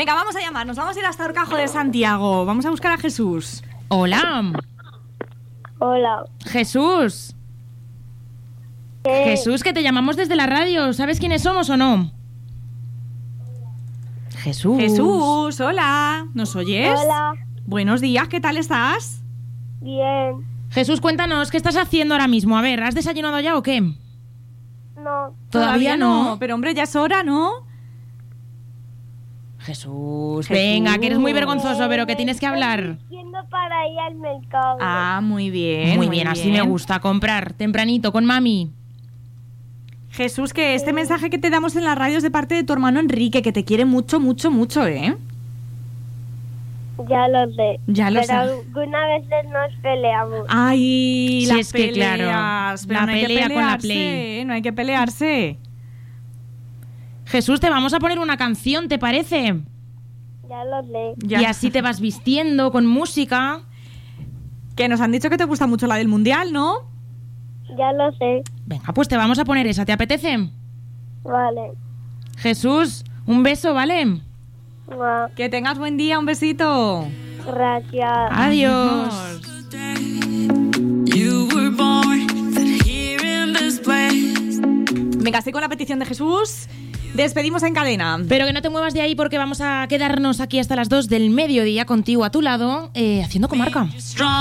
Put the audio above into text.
Venga, vamos a llamarnos, vamos a ir hasta Horcajo de Santiago. Vamos a buscar a Jesús. Hola. Hola. Jesús. ¿Qué? Jesús, que te llamamos desde la radio. ¿Sabes quiénes somos o no? Jesús. Jesús, hola. ¿Nos oyes? Hola. Buenos días, ¿qué tal estás? Bien. Jesús, cuéntanos, ¿qué estás haciendo ahora mismo? A ver, ¿has desayunado ya o qué? No. Todavía no. Pero hombre, ya es hora, ¿no? Jesús, venga, que eres muy vergonzoso, pero que tienes que hablar. Yendo para ir al mercado. Ah, muy bien. Muy bien, así me gusta, comprar tempranito con mami. Jesús, que este mensaje que te damos en la radio es de parte de tu hermano Enrique, que te quiere mucho, mucho, mucho, ¿eh? Ya lo sé. Ya lo pero sé. algunas veces nos peleamos. Ay, Sí, las es que peleas. claro, Pero la no hay que pelea con la pelearse, Play. no hay que pelearse. Jesús, te vamos a poner una canción, ¿te parece? Ya lo sé. Ya. Y así te vas vistiendo con música. Que nos han dicho que te gusta mucho la del Mundial, ¿no? Ya lo sé. Venga, pues te vamos a poner esa, ¿te apetece? Vale. Jesús, un beso, ¿vale? Que tengas buen día, un besito. Gracias. Adiós. Venga, estoy con la petición de Jesús. Despedimos en cadena. Pero que no te muevas de ahí porque vamos a quedarnos aquí hasta las 2 del mediodía contigo a tu lado, haciendo comarca.